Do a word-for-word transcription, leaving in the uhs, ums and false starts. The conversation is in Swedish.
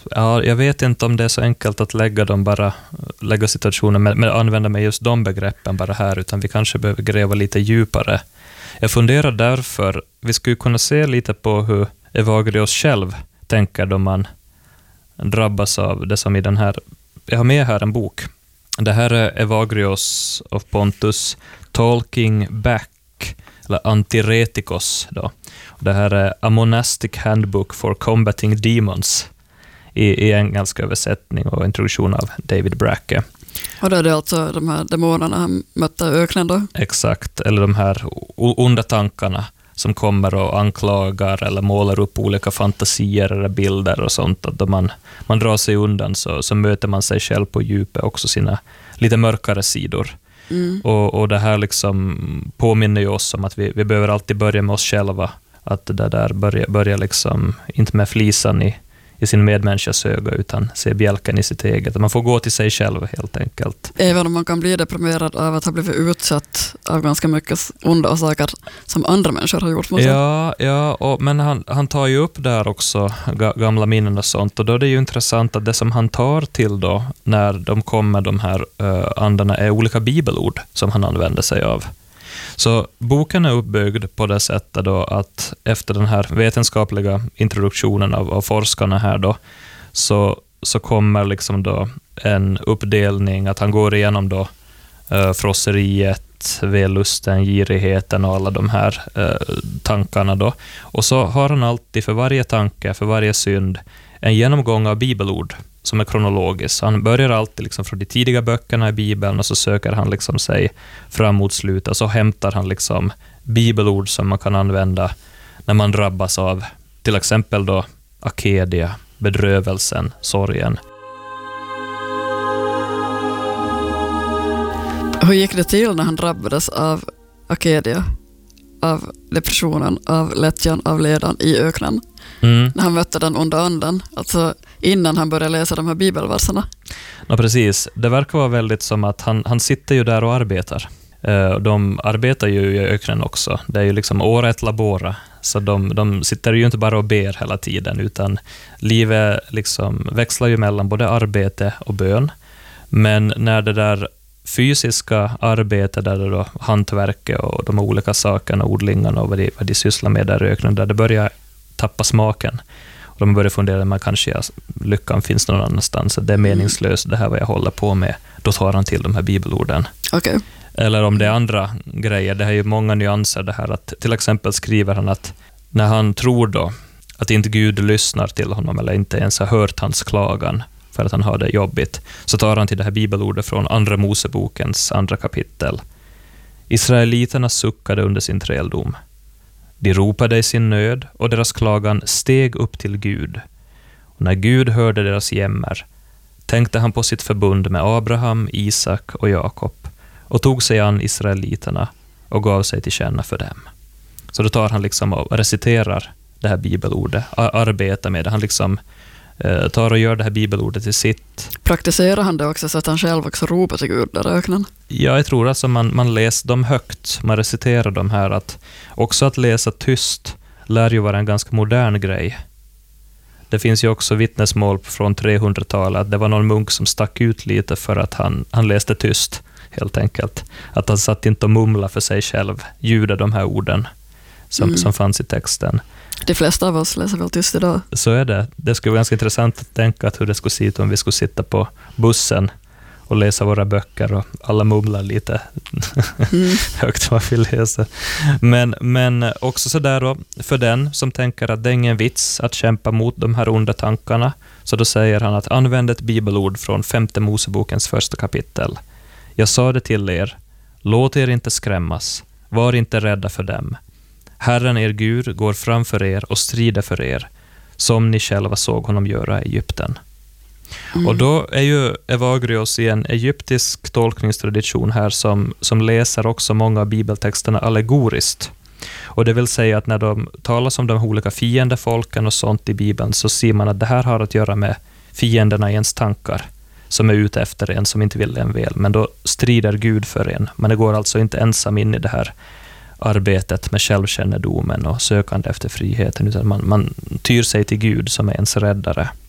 ja, jag vet inte om det är så enkelt att lägga dem bara, lägga situationen med, med använda med just de begreppen bara här, utan vi kanske behöver gräva lite djupare. Jag funderar därför, vi skulle kunna se lite på hur Evagrios själv tänker då man drabbas av det som i den här, jag har med här en bok. Det här är Evagrios of Pontus Talking Back, eller Antiretikos då. Det här är A Monastic Handbook for Combating Demons i, i engelsk översättning och introduktion av David Bracke. Och då är det alltså de här demonerna han mötte i öknen då? Exakt, eller de här onda tankarna som kommer och anklagar eller målar upp olika fantasier eller bilder och sånt. Att då man, man drar sig undan så, så möter man sig själv på djupet, också sina lite mörkare sidor. Mm. Och, och det här liksom påminner ju oss om att vi, vi behöver alltid börja med oss själva. Att det där börjar börja liksom, inte med flisan i, i sin medmänniskas öga, utan se bjälken i sitt eget. Man får gå till sig själv helt enkelt. Även om man kan bli deprimerad av att ha blivit utsatt av ganska mycket onda saker som andra människor har gjort mot sig. Ja, ja och, men han, han tar ju upp där också gamla minnen och sånt. Och då är det ju intressant att det som han tar till då, när de kommer de här uh, andarna, är olika bibelord som han använder sig av. Så boken är uppbyggd på det sättet då att efter den här vetenskapliga introduktionen av, av forskarna här då, så, så kommer liksom då en uppdelning, att han går igenom då uh, frosseriet, vellusten, girigheten och alla de här uh, tankarna då. Och så har han alltid för varje tanke, för varje synd, en genomgång av bibelord som är kronologisk. Han börjar alltid liksom från de tidiga böckerna i Bibeln och så söker han liksom sig fram mot slutet, och så hämtar han liksom bibelord som man kan använda när man drabbas av till exempel då akedia, bedrövelsen, sorgen. Hur gick det till när han drabbades av akedia, av depressionen, av lättjan, av ledan i öknen? Mm. När han mötte den onda anden, alltså innan han började läsa de här bibelverserna. Ja, precis. Det verkar vara väldigt som att han, han sitter ju där och arbetar. De arbetar ju i öknen också. Det är ju liksom ora et labora. Så de, de sitter ju inte bara och ber hela tiden, utan livet liksom växlar ju mellan både arbete och bön. Men när det där fysiska arbetet, där det då hantverket och de olika sakerna, odlingarna och vad de, vad de sysslar med där i öknen, där det börjar tappa smaken. Och de börjar fundera, man kanske ja, lyckan finns någon annanstans. Det är meningslöst, det här vad jag håller på med. Då tar han till de här bibelorden. Okay. Eller om det är andra grejer, det är ju många nyanser det här. Att, till exempel skriver han att när han tror då att inte Gud lyssnar till honom eller inte ens har hört hans klagan för att han har det jobbigt, så tar han till det här bibelordet från andra Mosebokens andra kapitel. Israeliterna suckade under sin träldom. De ropade i sin nöd och deras klagan steg upp till Gud. Och när Gud hörde deras jämmer tänkte han på sitt förbund med Abraham, Isak och Jakob och tog sig an israeliterna och gav sig till känna för dem. Så då tar han liksom och reciterar det här bibelordet, arbetar med det. Han liksom eh, tar och gör det här bibelordet till sitt. Praktiserar han det också så att han själv också ropar till Gud där i öknen? Ja, jag tror alltså man, man läser dem högt, man reciterar dem här. Att också att läsa tyst lär ju vara en ganska modern grej. Det finns ju också vittnesmål från trehundratalet att det var någon munk som stack ut lite för att han, han läste tyst, helt enkelt. Att han satt inte och mumla för sig själv, ljuda de här orden som, mm. som fanns i texten. De flesta av oss läser väl tyst idag. Så är det. Det skulle vara ganska intressant att tänka att hur det skulle se ut om vi skulle sitta på bussen och läsa våra böcker och alla mumlar lite mm. högt vad vi läser. Men, men också så där då, för den som tänker att det är ingen vits att kämpa mot de här onda tankarna, så då säger han att använd ett bibelord från femte Mosebokens första kapitel. Jag sa det till er, låt er inte skrämmas, var inte rädda för dem. Herren er Gud går framför er och strider för er, som ni själva såg honom göra i Egypten. Mm. Och då är ju Evagrios i en egyptisk tolkningstradition här som, som läser också många av bibeltexterna allegoriskt. Och det vill säga att när de talas om de olika fiendefolken och sånt i Bibeln, så ser man att det här har att göra med fienderna i ens tankar som är ute efter en, som inte vill en väl. Men då strider Gud för en. Men det går alltså inte ensam in i det här arbetet med självkännedomen och sökande efter friheten, utan man, man tyr sig till Gud som är ens räddare.